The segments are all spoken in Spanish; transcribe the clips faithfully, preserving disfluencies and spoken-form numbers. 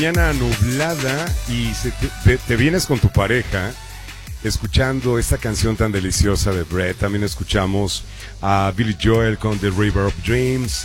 Mañana nublada y se te, te, te vienes con tu pareja escuchando esta canción tan deliciosa de Brett. También escuchamos a Billy Joel con The River of Dreams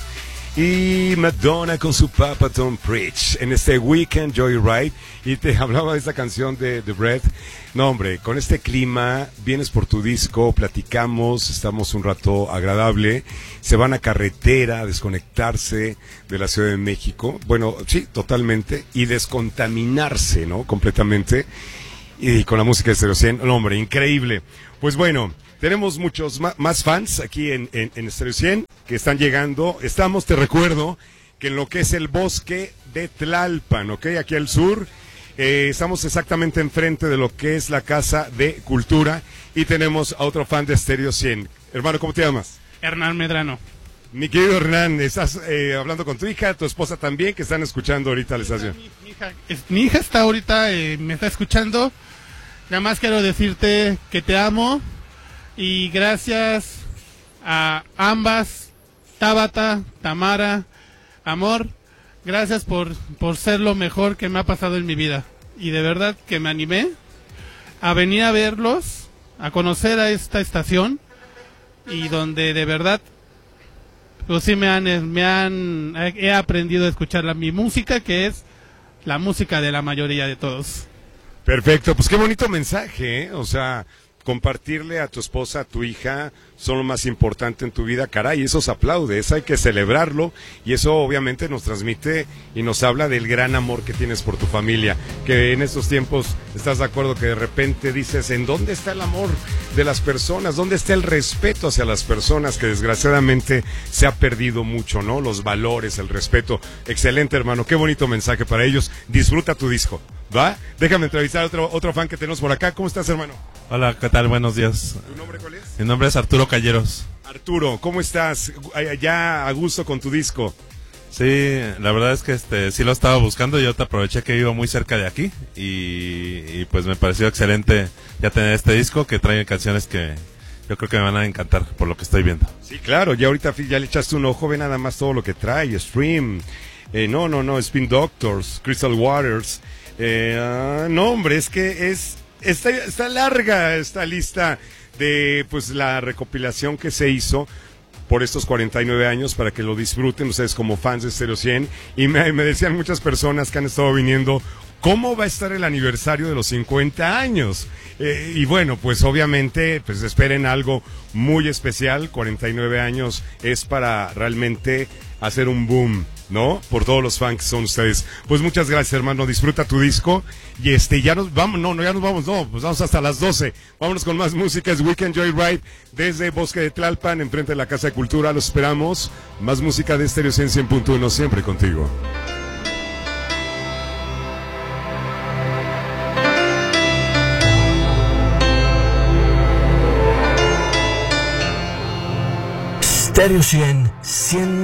y Madonna con su Papa Don't Preach en este Weekend Joyride. Y te hablaba de esta canción de, de Brett. No, hombre, con este clima, vienes por tu disco, platicamos, estamos un rato agradable, se van a carretera a desconectarse de la Ciudad de México, bueno, sí, totalmente, y descontaminarse, ¿no? Completamente, y con la música de Stereo cien, no, hombre, increíble. Pues bueno, tenemos muchos ma- más fans aquí en, en, en Stereo cien que están llegando. Estamos, te recuerdo, que en lo que es el bosque de Tlalpan, ¿ok? Aquí al sur. Eh, estamos exactamente enfrente de lo que es la Casa de Cultura y tenemos a otro fan de Stereo cien. Hermano, ¿cómo te llamas? Hernán Medrano. Mi querido Hernán, estás eh, hablando con tu hija, tu esposa también, que están escuchando ahorita la estación. Mi, mi, hija, es, mi hija está ahorita, eh, me está escuchando. Nada más quiero decirte que te amo y gracias a ambas, Tabata, Tamara, amor. Gracias por, por ser lo mejor que me ha pasado en mi vida. Y de verdad que me animé a venir a verlos, a conocer a esta estación. Y donde de verdad, pues sí me han, me han, he aprendido a escuchar la, mi música, que es la música de la mayoría de todos. Perfecto, pues qué bonito mensaje, ¿eh? O sea, compartirle a tu esposa, a tu hija, son lo más importante en tu vida, caray, eso se aplaude, eso hay que celebrarlo, y eso obviamente nos transmite y nos habla del gran amor que tienes por tu familia, que en estos tiempos, ¿estás de acuerdo que de repente dices, ¿en dónde está el amor de las personas? ¿Dónde está el respeto hacia las personas? Que desgraciadamente se ha perdido mucho, ¿no? Los valores, el respeto. Excelente, hermano, qué bonito mensaje para ellos. Disfruta tu disco, ¿va? Déjame entrevistar a otro, otro fan que tenemos por acá. ¿Cómo estás, hermano? Hola, ¿qué tal? Buenos días. ¿Tu nombre cuál es? Mi nombre es Arturo Calleros. Arturo, ¿cómo estás? ¿Ya a gusto con tu disco? Sí, la verdad es que este sí lo estaba buscando. Yo te aproveché que vivo muy cerca de aquí y, y pues me pareció excelente ya tener este disco que trae canciones que yo creo que me van a encantar por lo que estoy viendo. Sí, claro, ya ahorita ya le echaste un ojo, ve nada más todo lo que trae, Stream, eh, no, no, no, Spin Doctors, Crystal Waters, eh, uh, no, hombre, es que es, está, está larga esta lista de pues la recopilación que se hizo por estos cuarenta y nueve años para que lo disfruten ustedes como fans de Stereo cien, y me, me decían muchas personas que han estado viniendo, ¿cómo va a estar el aniversario de los cincuenta años? Eh, y bueno, pues obviamente, pues esperen algo muy especial. Cuarenta y nueve años es para realmente hacer un boom, ¿no? Por todos los fans que son ustedes. Pues muchas gracias, hermano, disfruta tu disco. Y este, ya nos vamos, no, no, ya nos vamos, no, pues vamos hasta las doce. Vámonos con más música, es Weekend Joyride desde Bosque de Tlalpan, enfrente de la Casa de Cultura, los esperamos. Más música de Stereo cien, cien punto uno, siempre contigo. Stereo cien, cien